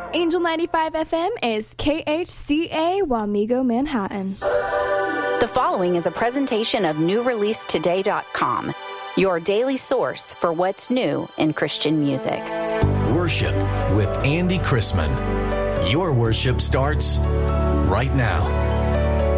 Angel 95 FM is KHCA Wamego, Manhattan. The following is a presentation of NewReleaseToday.com, your daily source for what's new in Christian music. Worship with Andy Chrisman. Your worship starts right now.